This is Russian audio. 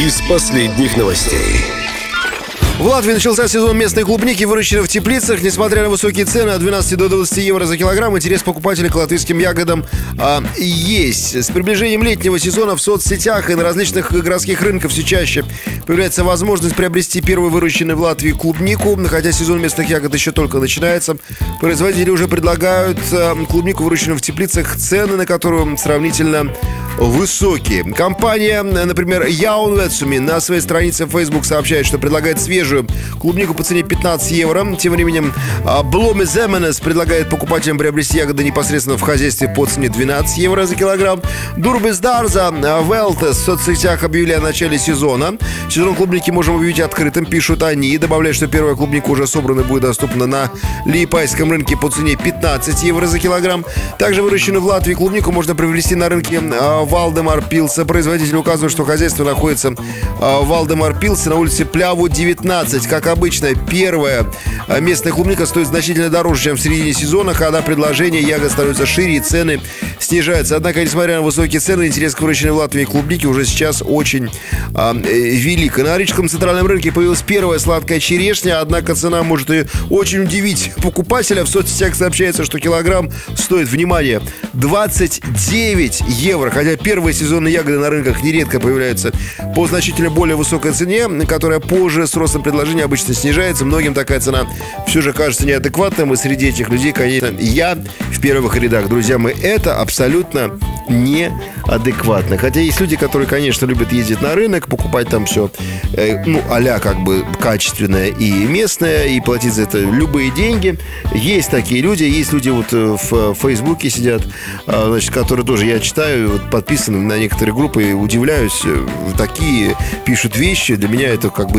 из последних новостей. В Латвии начался сезон местной клубники, выращенной в теплицах. Несмотря на высокие цены от 12 до 20 евро за килограмм, интерес покупателей к латвийским ягодам есть. С приближением летнего сезона в соцсетях и на различных городских рынках все чаще появляется возможность приобрести первую выращенную в Латвии клубнику. Хотя сезон местных ягод еще только начинается, производители уже предлагают клубнику, выращенную в теплицах, цены на которую сравнительно высокие. Компания, например, Jaunvecumi на своей странице в Facebook сообщает, что предлагает свежую клубнику по цене 15 евро. Тем временем Blome Zemenes предлагает покупателям приобрести ягоды непосредственно в хозяйстве по цене 12 евро за килограмм. Durvis Darza Veltes в соцсетях объявили о начале сезона. Сезон клубники можем объявить открытым, пишут они. Добавляют, что первая клубника уже собрана и будет доступна на Лиепайском рынке по цене 15 евро за килограмм. Также выращенную в Латвии клубнику можно приобрести на рынке Валдемар Пилса. Производитель указывает, что хозяйство находится в Валдемар Пилсе на улице Пляву, 19. Как обычно, первая местная клубника стоит значительно дороже, чем в середине сезона, когда предложение ягод становится шире и цены снижаются. Однако, несмотря на высокие цены, интерес к выращенной в Латвии клубнике уже сейчас очень велик. На Рижском центральном рынке появилась первая сладкая черешня, однако цена может и очень удивить покупателя. В соцсетях сообщается, что килограмм стоит, внимание, 29 евро, хотя первые сезонные ягоды на рынках нередко появляются по значительно более высокой цене, которая позже с ростом предложения обычно снижается. Многим такая цена все же кажется неадекватным, и среди этих людей, конечно, я в первых рядах. Друзья мои, это абсолютно неадекватно. Хотя есть люди, которые, конечно, любят ездить на рынок, покупать там все, а-ля как бы качественное и местное, и платить за это любые деньги. Есть такие люди, есть люди вот в Фейсбуке сидят, значит, которые тоже я читаю, вот, подписаны на некоторые группы, и удивляюсь, такие пишут вещи. Для меня это как бы